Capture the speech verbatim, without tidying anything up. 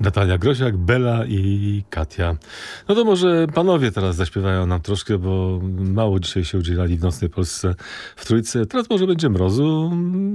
Natalia Grosiak, Bela i Katia. No to może panowie teraz zaśpiewają nam troszkę, bo mało dzisiaj się udzielali w Nocnej Polsce w Trójce. Teraz może będzie mrozu.